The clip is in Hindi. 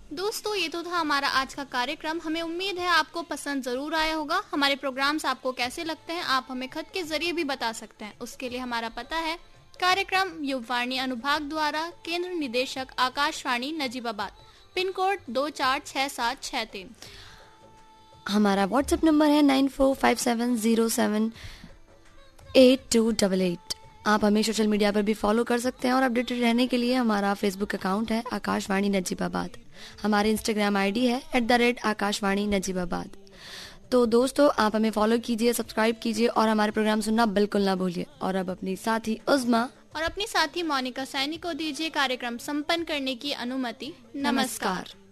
दोस्तों, ये तो था हमारा आज का कार्यक्रम। हमें उम्मीद है आपको पसंद जरूर आया होगा। हमारे प्रोग्राम्स आपको कैसे लगते हैं आप हमें खत के जरिए भी बता सकते हैं। उसके लिए हमारा पता है कार्यक्रम युववाणी अनुभाग द्वारा, केंद्र निदेशक आकाशवाणी नजीबाबाद, पिन कोड 246763। हमारा व्हाट्सएप नंबर है 9457078288। आप हमें सोशल मीडिया पर भी फॉलो कर सकते हैं और अपडेटेड रहने के लिए हमारा फेसबुक अकाउंट है आकाशवाणी नजीबाबाद। हमारी इंस्टाग्राम आईडी है @आकाशवाणी नजीबाबाद। तो दोस्तों, आप हमें फॉलो कीजिए, सब्सक्राइब कीजिए और हमारे प्रोग्राम सुनना बिल्कुल ना भूलिए। और अब अपनी साथी उज़्मा और अपनी साथी मोनिका सैनी को दीजिए कार्यक्रम संपन्न करने की अनुमति। नमस्कार।